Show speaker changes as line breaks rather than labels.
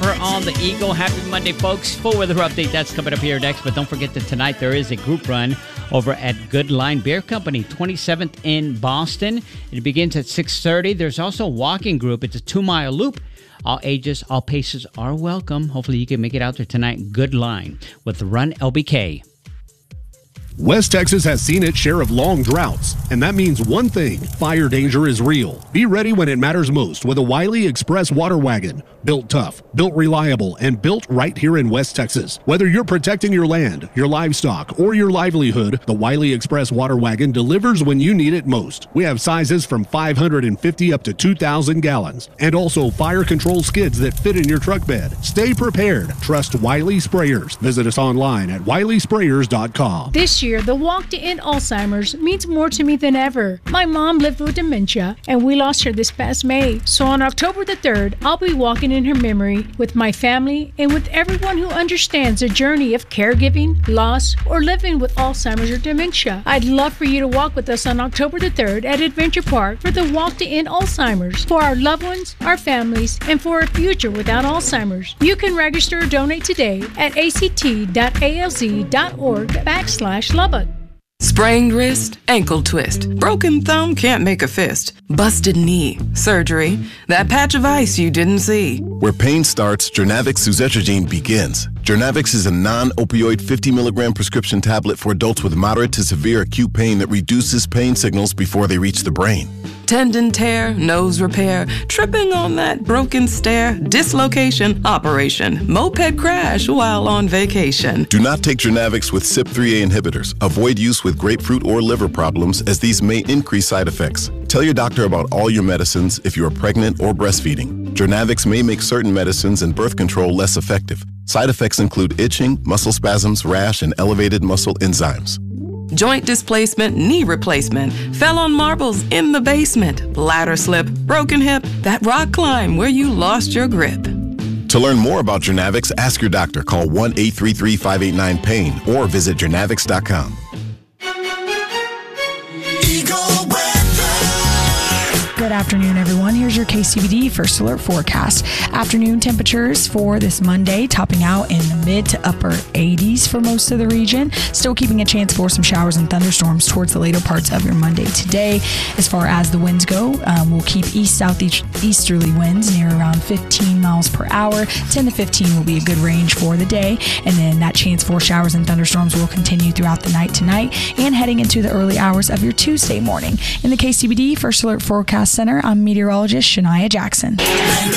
over on the Eagle. Happy Monday, folks. Full weather update, that's coming up here next. But don't forget that tonight there is a group run over at Good Line Beer Company, 27th in Boston. It begins at 6:30. There's also a walking group. It's a 2-mile loop. All ages, all paces are welcome. Hopefully you can make it out there tonight. Good Line with Run LBK.
West Texas has seen its share of long droughts, and that means one thing: fire danger is real. Be ready when it matters most with a Wiley Express water wagon. Built tough, built reliable, and built right here in West Texas. Whether you're protecting your land, your livestock, or your livelihood, the Wiley Express water wagon delivers when you need it most. We have sizes from 550 up to 2,000 gallons, and also fire control skids that fit in your truck bed. Stay prepared. Trust Wiley Sprayers. Visit us online at wileysprayers.com.
This year, the walk to end Alzheimer's means more to me than ever. My mom lived with dementia, and we lost her this past May. So on October the 3rd, I'll be walking in her memory with my family and with everyone who understands the journey of caregiving, loss, or living with Alzheimer's or dementia. I'd love for you to walk with us on October the 3rd at Adventure Park for the Walk to End Alzheimer's, for our loved ones, our families, and for a future without Alzheimer's. You can register or donate today at act.alz.org/Lubbock.
Sprained wrist, ankle twist, broken thumb, can't make a fist, busted knee, surgery, that patch of ice you didn't see.
Where pain starts, Jernavix suzetrigine begins. Jernavix is a non-opioid 50 milligram prescription tablet for adults with moderate to severe acute pain that reduces pain signals before they reach the brain.
Tendon tear, nose repair, tripping on that broken stair, dislocation, operation, moped crash while on vacation.
Do not take Jernavix with CYP3A inhibitors. Avoid use with grapefruit or liver problems, as these may increase side effects. Tell your doctor about all your medicines if you are pregnant or breastfeeding. Jernavix may make certain medicines and birth control less effective. Side effects include itching, muscle spasms, rash, and elevated muscle enzymes.
Joint displacement, knee replacement, fell on marbles in the basement, ladder slip, broken hip, that rock climb where you lost your grip.
To learn more about Jernavix, ask your doctor. Call 1-833-589-PAIN or visit jernavix.com.
Good afternoon, everyone. Here's your KCBD First Alert forecast. Afternoon temperatures for this Monday topping out in the mid to upper 80s for most of the region. Still keeping a chance for some showers and thunderstorms towards the later parts of your Monday today. As far as the winds go, we'll keep east-southeasterly winds near around 15 miles per hour. 10 to 15 will be a good range for the day. And then that chance for showers and thunderstorms will continue throughout the night tonight and heading into the early hours of your Tuesday morning. In the KCBD First Alert forecast Center, I'm meteorologist Shania Jackson.